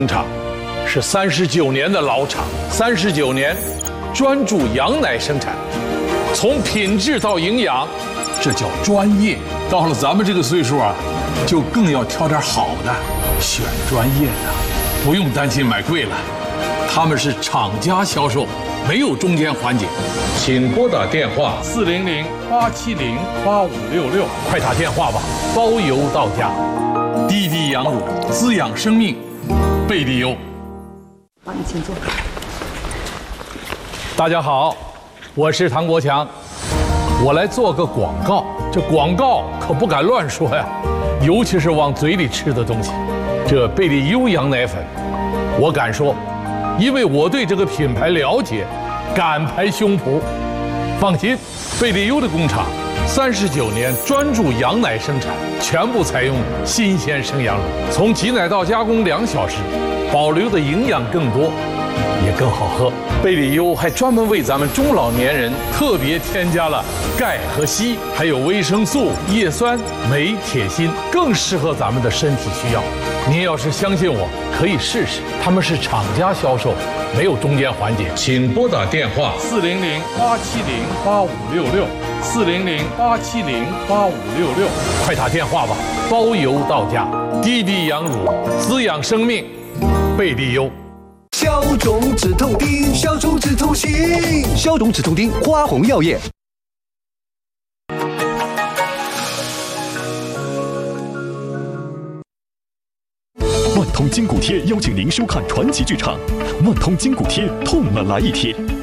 工厂是39年的老厂，39年专注羊奶生产，从品质到营养，这叫专业。到了咱们这个岁数啊，就更要挑点好的，选专业的，不用担心买贵了。他们是厂家销售，没有中间环节。请拨打电话400-870-8566，快打电话吧，包邮到家。滴滴羊乳滋养生命，贝利优。 好，你请坐。 大家好，我是唐国强，我来做个广告。这广告可不敢乱说呀，尤其是往嘴里吃的东西。这贝利优羊奶粉，我敢说，因为我对这个品牌了解，敢拍胸脯。放心，贝利优的工厂39年专注羊奶生产，全部采用新鲜生羊乳，从挤奶到加工2小时，保留的营养更多，也更好喝。贝利优还专门为咱们中老年人特别添加了钙和硒，还有维生素、叶酸、镁、铁、锌，更适合咱们的身体需要。您要是相信我，可以试试。他们是厂家销售，没有中间环节。请拨打电话400-870-8566，400-870-8566，快打电话吧，包邮到家。滴滴羊乳滋养生命，贝利优。 消肿止痛丁，消肿止痛心，消肿止痛丁，花红药业。 万通筋骨贴邀请您收看传奇剧场《万通筋骨贴》，痛了来一贴。